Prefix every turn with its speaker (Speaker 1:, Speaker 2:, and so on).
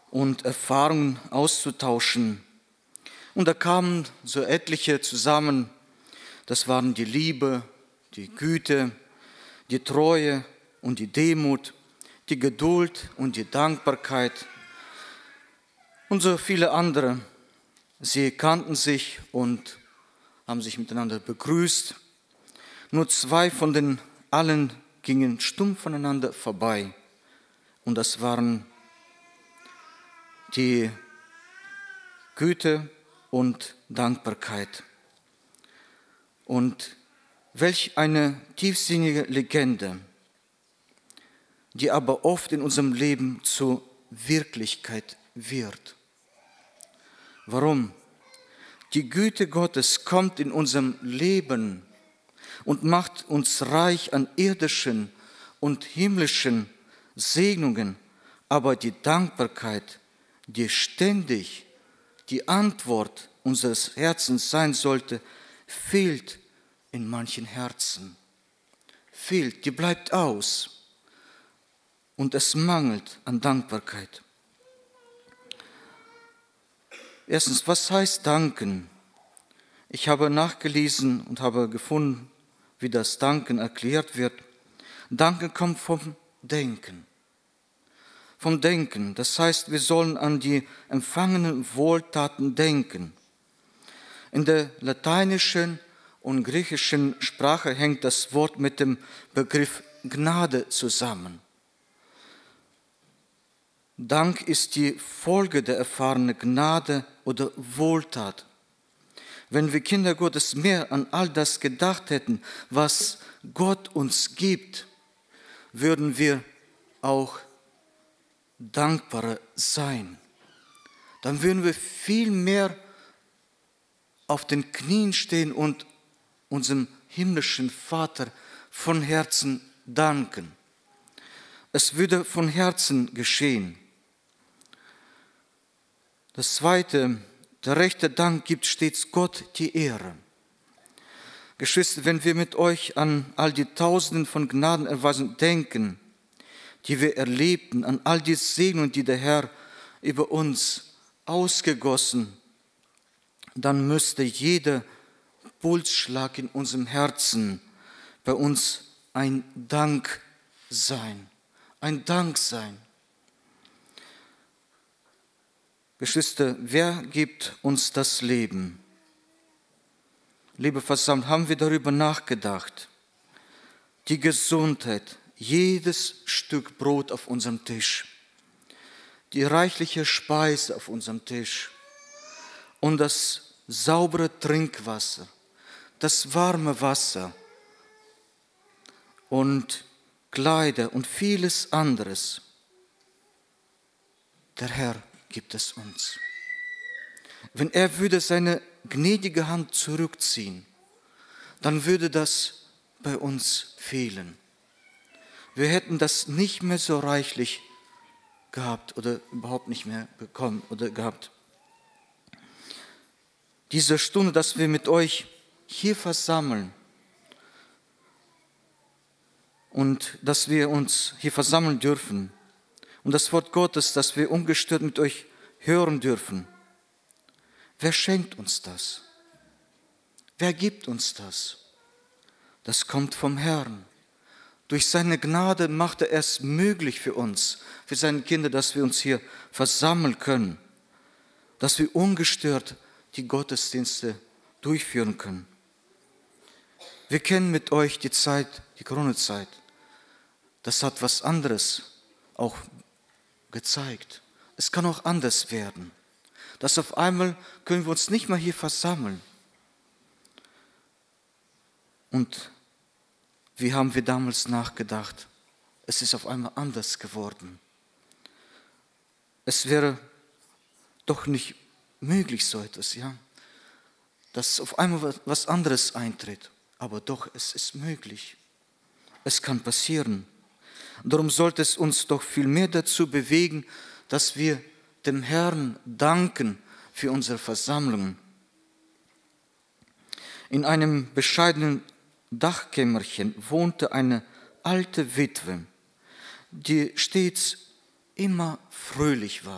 Speaker 1: und Erfahrungen auszutauschen. Und da kamen so etliche zusammen. Das waren die Liebe, die Güte, die Treue und die Demut, die Geduld und die Dankbarkeit und so viele andere. Sie kannten sich und haben sich miteinander begrüßt. Nur zwei von den allen gingen stumm voneinander vorbei. Und das waren die Güte und Dankbarkeit. Und welch eine tiefsinnige Legende, die aber oft in unserem Leben zur Wirklichkeit wird. Warum? Die Güte Gottes kommt in unserem Leben und macht uns reich an irdischen und himmlischen Segnungen, aber die Dankbarkeit, die ständig die Antwort unseres Herzens sein sollte, fehlt in manchen Herzen. Fehlt, die bleibt aus und es mangelt an Dankbarkeit. Erstens, was heißt danken? Ich habe nachgelesen und habe gefunden, wie das Danken erklärt wird. Danken kommt vom Denken. Vom Denken, das heißt, wir sollen an die empfangenen Wohltaten denken. In der lateinischen und griechischen Sprache hängt das Wort mit dem Begriff Gnade zusammen. Dank ist die Folge der erfahrenen Gnade oder Wohltat. Wenn wir Kinder Gottes mehr an all das gedacht hätten, was Gott uns gibt, würden wir auch dankbarer sein. Dann würden wir viel mehr auf den Knien stehen und unserem himmlischen Vater von Herzen danken. Es würde von Herzen geschehen. Das Zweite, der rechte Dank gibt stets Gott die Ehre. Geschwister, wenn wir mit euch an all die Tausenden von Gnadenerweisungen denken, die wir erlebten, an all die Segnungen, die der Herr über uns ausgegossen, dann müsste jeder Pulsschlag in unserem Herzen bei uns ein Dank sein. Ein Dank sein. Geschwister, wer gibt uns das Leben? Liebe Versammlung, haben wir darüber nachgedacht? Die Gesundheit, jedes Stück Brot auf unserem Tisch, die reichliche Speise auf unserem Tisch und das saubere Trinkwasser, das warme Wasser und Kleider und vieles anderes. Der Herr gibt es uns. Wenn er würde seine gnädige Hand zurückziehen, dann würde das bei uns fehlen. Wir hätten das nicht mehr so reichlich gehabt oder überhaupt nicht mehr bekommen oder gehabt. Diese Stunde, dass wir mit euch hier versammeln und dass wir uns hier versammeln dürfen und das Wort Gottes, dass wir ungestört mit euch hören dürfen. Wer schenkt uns das? Wer gibt uns das? Das kommt vom Herrn. Durch seine Gnade macht er es möglich für uns, für seine Kinder, dass wir uns hier versammeln können, dass wir ungestört die Gottesdienste durchführen können. Wir kennen mit euch die Zeit, die Corona-Zeit. Das hat was anderes auch gezeigt. Es kann auch anders werden. Dass auf einmal können wir uns nicht mehr hier versammeln. Und wie haben wir damals nachgedacht? Es ist auf einmal anders geworden. Es wäre doch nicht möglich so etwas, ja? Dass auf einmal was anderes eintritt. Aber doch, es ist möglich. Es kann passieren. Darum sollte es uns doch viel mehr dazu bewegen, dass wir dem Herrn danken für unsere Versammlungen. In einem bescheidenen Dachkämmerchen wohnte eine alte Witwe, die stets immer fröhlich war.